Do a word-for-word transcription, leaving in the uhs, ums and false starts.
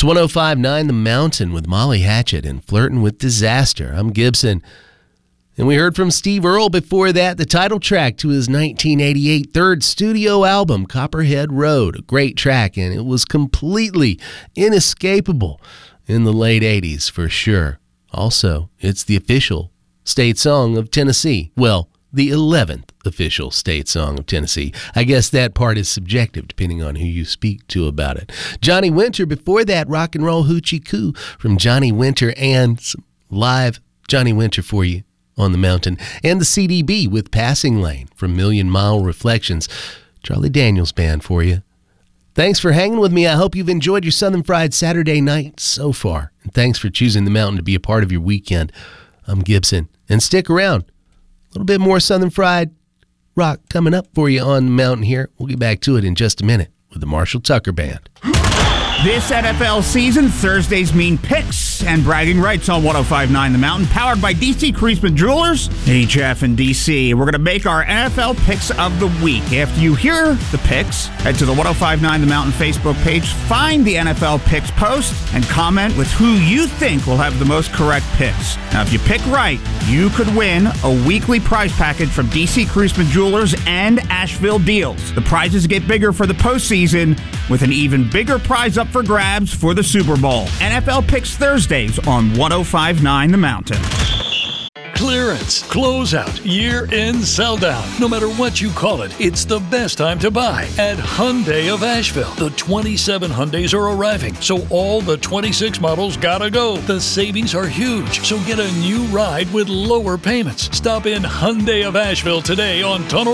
It's one oh five point nine The Mountain with Molly Hatchet and Flirting with Disaster. I'm Gibson. And we heard from Steve Earle before that, the title track to his nineteen eighty-eight third studio album, Copperhead Road. A great track, and it was completely inescapable in the late eighties for sure. Also, it's the official state song of Tennessee. Well, the eleventh official state song of Tennessee. I guess that part is subjective depending on who you speak to about it. Johnny Winter, before that, Rock and Roll Hoochie Coo from Johnny Winter, and some live Johnny Winter for you on the mountain. And the C D B with Passing Lane from Million Mile Reflections. Charlie Daniels Band for you. Thanks for hanging with me. I hope you've enjoyed your Southern Fried Saturday night so far. And thanks for choosing the mountain to be a part of your weekend. I'm Gibson. And stick around. A little bit more Southern Fried rock coming up for you on the mountain here. We'll get back to it in just a minute with the Marshall Tucker Band. This N F L season, Thursdays mean picks and bragging rights on one oh five point nine The Mountain, powered by D C Creasman Jewelers, H F and D C. We're going to make our N F L picks of the week. After you hear the picks, head to the one oh five point nine The Mountain Facebook page, find the N F L picks post, and comment with who you think will have the most correct picks. Now, if you pick right, you could win a weekly prize package from D C Creasman Jewelers and Asheville Deals. The prizes get bigger for the postseason, with an even bigger prize up for grabs for the Super Bowl. N F L Picks Thursdays on one oh five point nine The Mountain. Clearance, closeout, year-end sell-down. No matter what you call it, it's the best time to buy at Hyundai of Asheville. The twenty-seven Hyundais are arriving, so all the twenty-six models gotta go. The savings are huge, so get a new ride with lower payments. Stop in Hyundai of Asheville today on Tunnel